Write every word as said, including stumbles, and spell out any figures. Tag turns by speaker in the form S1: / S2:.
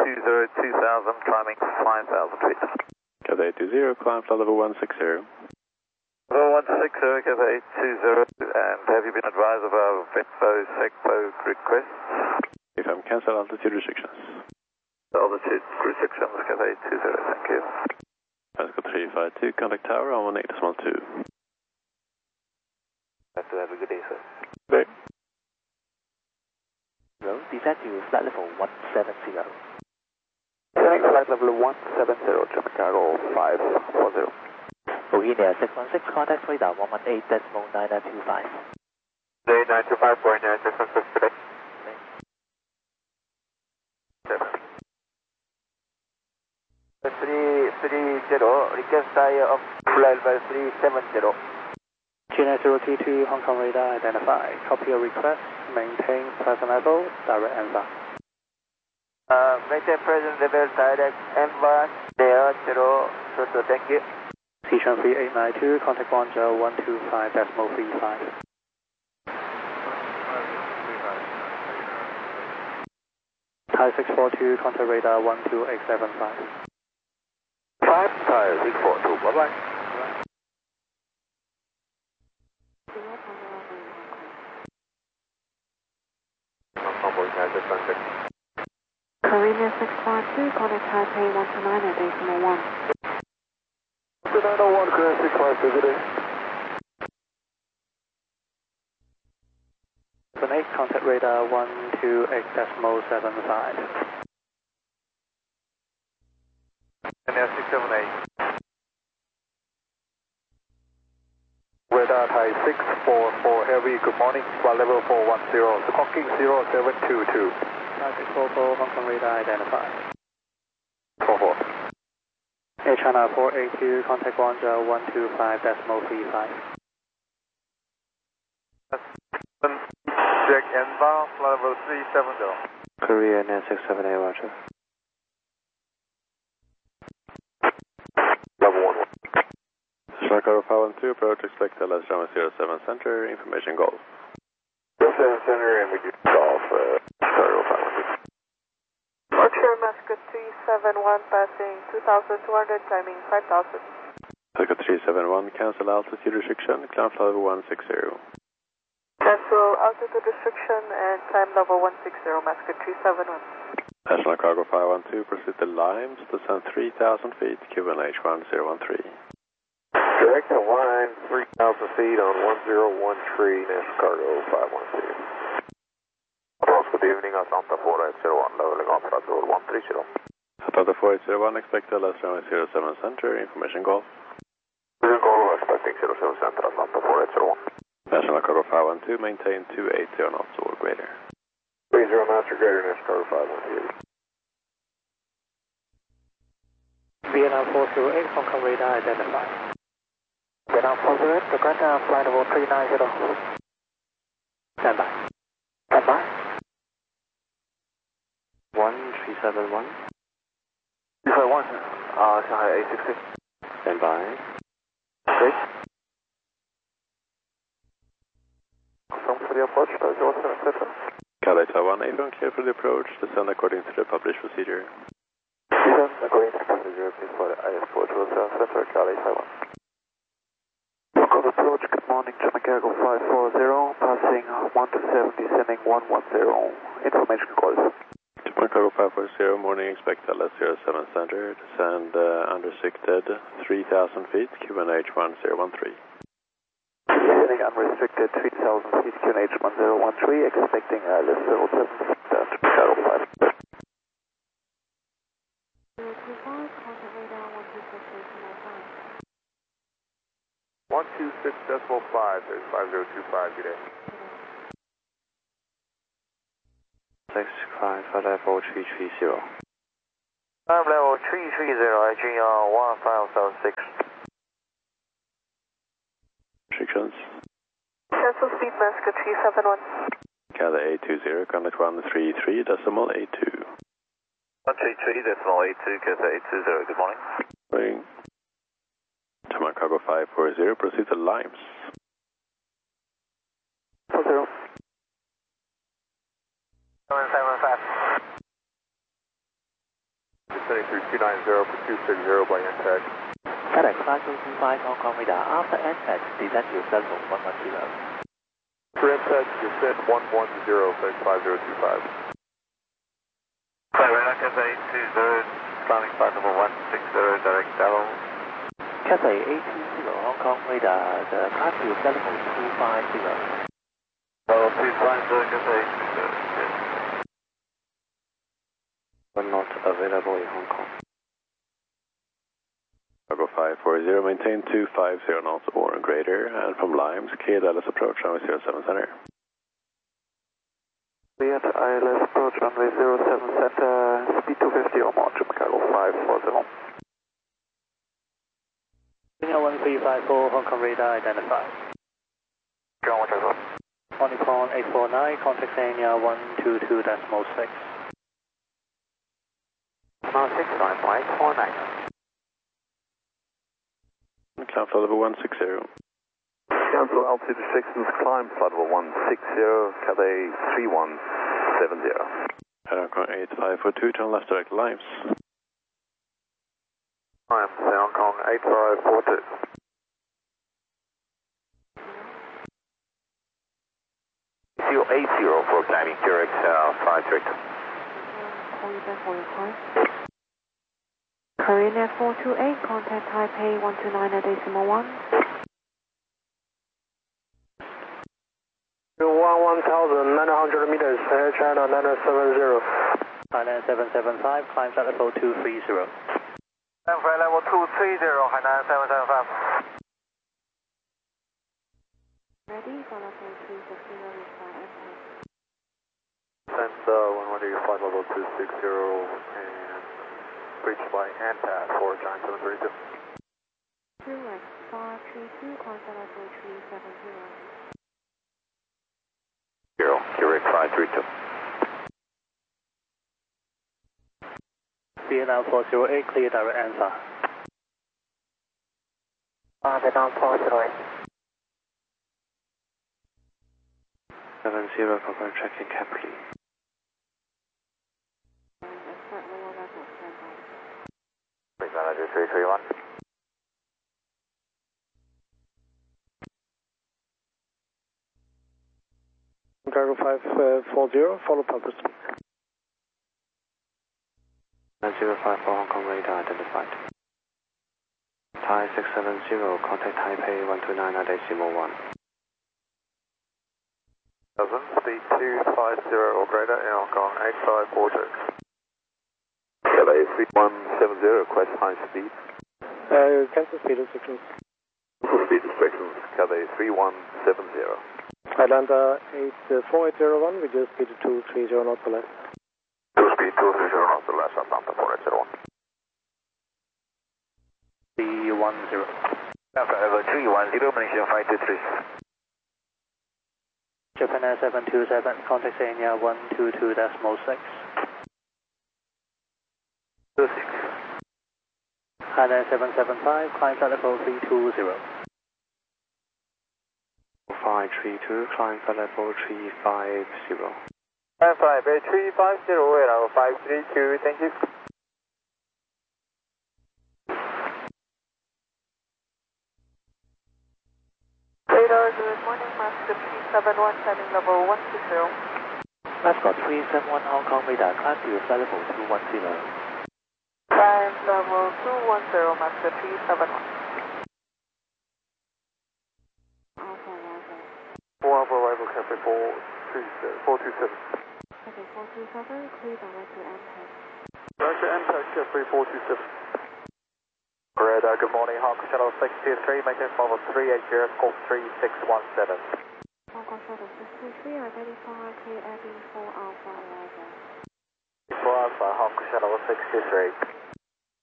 S1: two zero two thousand, climbing five thousand feet.
S2: Cathay eight two zero, climb flight level one six zero.
S1: Level one six zero, Cathay eight two zero, and have you been advised of our VETFO SECPO requests?
S2: If I'm cancel altitude restrictions.
S1: Altitude restrictions, Cathay eight two zero, thank you.
S2: Pascal three five two, contact tower on one eight decimal two.
S1: Have a good day, sir.
S2: Good.
S3: Hello, descend to flight level one seven zero.
S1: Descending flight level one seven zero, German cargo five four zero.
S3: Bohemia six one six, contact radar one one eight decimal nine nine two five.
S1: Day nine two five point nine six one six today. three three zero, request dial of flight level three seven zero.
S4: G nine zero T two, Hong Kong radar identified. Copy your request. Maintain present level, direct answer.
S1: Uh, maintain present level, direct answer. There, zero, so, so thank you.
S4: Sichuan three eight nine two, contact one zero one two five decimal three five. Thai six four two, contact radar one two eight seven five.
S1: five, Thai six four two, bye bye.
S5: Korea six five two, contact Taipei one two nine at decimal one.
S1: two nine zero one, Korea six five two, good day.
S4: seven eight, contact radar one two eight decimal seven five.
S1: And now six seven eight. Radar Thai six four four Heavy, good morning. Flight level four one zero, squawking zero seven two two.
S4: Thai six four four, Hong Kong radar identified.
S1: four four.
S4: Air China four eight two, contact one zero one two five decimal three five.
S1: Check inbound, flight level three seven zero.
S4: Korea nine six seven eight, roger.
S1: Level one one.
S2: Chicago five one two, approach expect L S runway zero seven center, information golf.
S1: zero seven center, and we do golf, uh, Chicago five one two.
S5: Archer Mascot three seven one, passing two thousand two hundred, climbing five thousand.
S2: Pascal three seven one, cancel altitude restriction, climb flight level one six zero.
S5: Cancel altitude restriction and climb level one six zero, Mascot three seven one.
S2: National Cargo five one two, proceed to Limes, descend three thousand feet, Q N H one zero one three.
S1: Direct to line three thousand feet on one zero one three, National Cargo five one two. Good evening, Atlanta four eight zero one, leveling off at one three zero.
S2: Atlanta four eight zero one, expect L S runway zero seven center, information golf.
S1: Golf, expecting zero seven center, Atlanta four eight zero one.
S2: National Cargo five one two, maintain two eight zero knots or greater.
S1: three zero knots or greater, National Cargo five one two.
S4: Vietnam four zero eight, Hong Kong radar identified.
S1: Vietnam four zero eight, the ground flight level three nine zero.
S4: Stand by.
S1: Stand by.
S4: one three seven one.
S1: three five one, uh, Shanghai eight six six.
S4: Stand by.
S1: Great. Confirm for the approach, zero seven center.
S2: Cathay Taiwan eight one, clear for the approach, descend according to the published procedure.
S1: Descend according to the procedure, please for the I S four zero seven center, Cathay Taiwan. Local approach, good morning, German Cargo five four zero, passing one two seven, descending one one zero. Information close.
S2: German Cargo five four zero, morning, expect L S zero seven center, descend uh, unrestricted three thousand feet, Q N H one zero one three.
S1: Descending unrestricted three thousand feet, Q N H one zero one three, expecting L S zero seven center, Cargo five.
S5: zero two five, contact radar one two six decimal five.
S1: one two six decimal five, there's five zero two five, good day.
S4: six five, flight level three three zero.
S1: I'm level three three zero, I G R one five seven six.
S2: Restrictions.
S5: Cancel speed, Mascot three seven one.
S2: Cathay eight two zero, contact one three three decimal eight two.
S1: one three three decimal eight two, Cathay eight two zero, good morning.
S2: Morning. German Cargo five four zero, proceed to Limes.
S1: four zero. seven seven five. through two nine zero for two six zero by N TAG.
S3: FedEx five zero two five Hong Kong radar. After N TAG, descend to your level one one zero.
S1: For N TAG, descend one one zero, FedEx five zero two five.
S6: Flight radar Cathay two zero, climbing flight level one six zero, direct level.
S3: Cathay eight two zero Hong Kong radar. The climb to your level two five zero.
S6: Level two five zero, Cathay two zero, yes.
S2: One not available in Hong Kong. Cargo five four zero, maintain two five zero knots or greater, and from Limes, clear Dallas approach runway zero seven center.
S1: Cleared I L S approach runway zero seven center, speed two fifty or more, Jim Cargo five four zero.
S4: one three five four Hong Kong radar identified.
S6: Go on, Cargo.
S4: On Nippon eight four nine, contact Anya one two two decimal six.
S6: Now six nine five four nine.
S2: Climb flight level one six zero.
S1: Cancel altitude restrictions, climb flight level one six zero, Cathay three one seven zero.
S2: Hong Kong eight five four two, turn left direct Limes.
S1: I'm Hong Kong eight five four two.
S6: zero eight zero for climbing direct uh, five three two.
S5: Call you back for your call. Korean Air four two eight, contact Taipei one two nine at decimal one.
S4: one one thousand nine hundred meters, Air China nine seven zero. Thailand seven seven five, climb flight level two three zero.
S6: Climb flight level two three zero, Hainan seven seven five.
S5: Ready for level two sixty, ready for N TAG.
S1: Send uh, one one eight flight level two six zero and reach by N TAG for Giant seven three two.
S5: Q X five three two, contact level three seven zero.
S6: Zero, Q X five three two.
S4: Vietnam four zero eight, clear direct answer.
S3: Uh, Vietnam four zero eight.
S2: seven zero, confirm tracking carefully.
S5: Expert lower level, standby.
S6: Base manager three three one.
S4: Cargo five four zero, follow purpose.
S2: nine zero five four Hong Kong radar identified. Thai six seven zero, contact Taipei one two nine at decimal one.
S1: Dozen, speed two five zero or greater in Hong Kong eight five four two. Cathay three one seven zero, request high speed.
S4: Uh, cancel speed restrictions.
S1: Cancel speed restrictions, Cathay three one seven zero.
S4: Atlanta eight four eight zero one, we just speed two three zero knots or less.
S1: Two speed two three zero knots or less, Atlanta four eight zero one.
S4: three one zero.
S6: Alpha over three one zero, Malaysia five two three.
S4: Japan Air seven two seven, contact Anya one two two decimal six.
S6: two six.
S4: Hainan seven seven five, climb flight level three two zero.
S2: five three two, climb flight level three five zero.
S6: Climb flight three five zero, level five three two, thank you.
S5: Radar, good morning, Master three seven one, climbing level one six zero.
S3: Mascot three seven one Hong Kong radar, climb to your flight level two one zero.
S5: Climb level two one zero, Master three seven one. Alpha Alpha.
S1: four Alpha arrival, Cathay four two seven.
S5: Cathay four two seven, clear direct to N TAG.
S1: Direct to N TAG, Cathay four two seven.
S6: Radar, good morning, Hong Kong Shuttle six two three, maintain level three eight zero, call three six one seven.
S5: Hong Kong Shuttle six two three, identify clear Abbey four Alpha Alpha.
S6: four Alpha, Hong Kong Shuttle six two three.